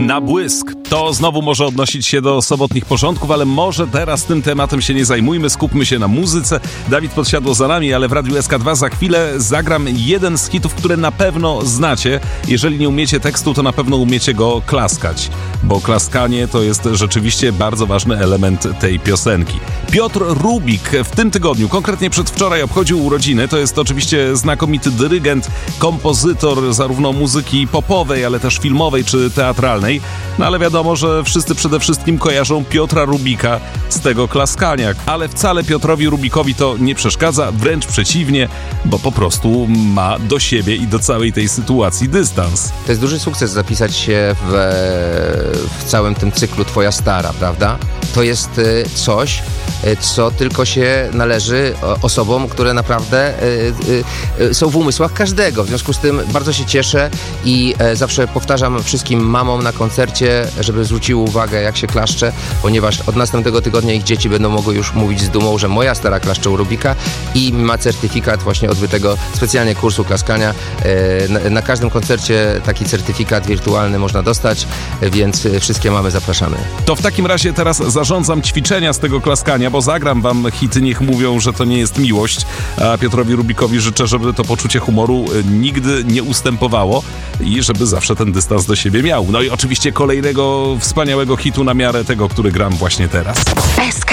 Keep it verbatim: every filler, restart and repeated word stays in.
Na błysk. To znowu może odnosić się do sobotnich porządków, ale może teraz tym tematem się nie zajmujmy, skupmy się na muzyce. Dawid Podsiadło za nami, ale w Radiu S K dwa za chwilę zagram jeden z hitów, które na pewno znacie. Jeżeli nie umiecie tekstu, to na pewno umiecie go klaskać, bo klaskanie to jest rzeczywiście bardzo ważny element tej piosenki. Piotr Rubik w tym tygodniu, konkretnie przedwczoraj, obchodził urodziny. To jest oczywiście znakomity dyrygent, kompozytor zarówno muzyki popowej, ale też filmowej czy teatralnej. No ale wiadomo, że wszyscy przede wszystkim kojarzą Piotra Rubika z tego klaskania. Ale wcale Piotrowi Rubikowi to nie przeszkadza, wręcz przeciwnie, bo po prostu ma do siebie i do całej tej sytuacji dystans. To jest duży sukces zapisać się w, w całym tym cyklu Twoja stara, prawda? To jest coś, co tylko się należy osobom, które naprawdę są w umysłach każdego. W związku z tym bardzo się cieszę i zawsze powtarzam wszystkim mamom na koncercie, żeby zwróciły uwagę, jak się klaszcze, ponieważ od następnego tygodnia ich dzieci będą mogły już mówić z dumą, że moja stara klaszcze u Rubika i ma certyfikat właśnie odbytego specjalnie kursu klaskania. Na, na każdym koncercie taki certyfikat wirtualny można dostać, więc wszystkie mamy zapraszamy. To w takim razie teraz zarządzam ćwiczenia z tego klaskania, bo zagram wam hity Niech mówią, że to nie jest miłość, a Piotrowi Rubikowi życzę, żeby to poczucie humoru nigdy nie ustępowało i żeby zawsze ten dystans do siebie miał. No i oczywiście kolejnego wspaniałego hitu na miarę tego, który gram właśnie teraz. S K